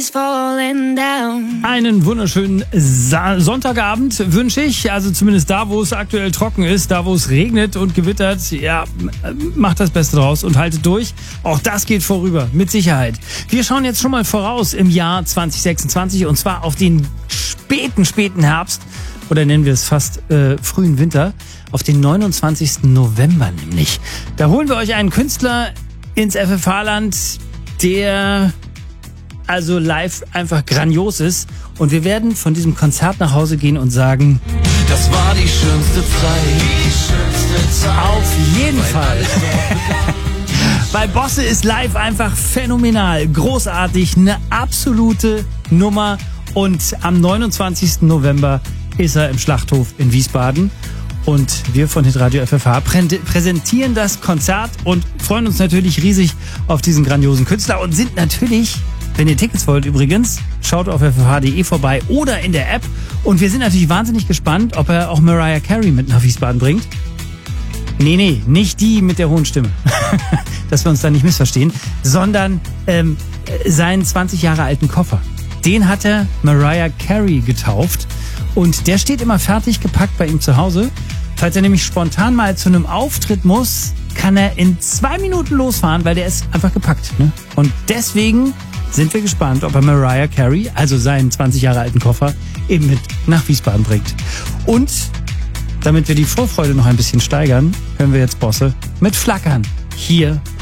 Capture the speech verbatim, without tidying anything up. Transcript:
Einen wunderschönen Sa- Sonntagabend wünsche ich, also zumindest da, wo es aktuell trocken ist, da, wo es regnet und gewittert, ja, macht das Beste draus und haltet durch. Auch das geht vorüber, mit Sicherheit. Wir schauen jetzt schon mal voraus im Jahr zwanzig sechsundzwanzig und zwar auf den späten, späten Herbst, oder nennen wir es fast äh, frühen Winter, auf den neunundzwanzigsten November nämlich. Da holen wir euch einen Künstler ins F F H-Land, der also live einfach grandios ist. Und wir werden von diesem Konzert nach Hause gehen und sagen, das war die schönste Zeit. Die schönste Zeit. Auf jeden Fall. Weil Bosse ist live einfach phänomenal, großartig, eine absolute Nummer. Und am neunundzwanzigsten November ist er im Schlachthof in Wiesbaden. Und wir von Hitradio F F H prä- präsentieren das Konzert und freuen uns natürlich riesig auf diesen grandiosen Künstler und sind natürlich, wenn ihr Tickets wollt übrigens, schaut auf f f h punkt d e vorbei oder in der App. Und wir sind natürlich wahnsinnig gespannt, ob er auch Mariah Carey mit nach Wiesbaden bringt. Nee, nee, nicht die mit der hohen Stimme. Dass wir uns da nicht missverstehen. Sondern ähm, seinen zwanzig Jahre alten Koffer. Den hat er Mariah Carey getauft. Und der steht immer fertig gepackt bei ihm zu Hause. Falls er nämlich spontan mal zu einem Auftritt muss, kann er in zwei Minuten losfahren, weil der ist einfach gepackt. Ne? Und deswegen sind wir gespannt, ob er Mariah Carey, also seinen zwanzig Jahre alten Koffer, eben mit nach Wiesbaden bringt. Und damit wir die Vorfreude noch ein bisschen steigern, hören wir jetzt Bosse mit Flackern hier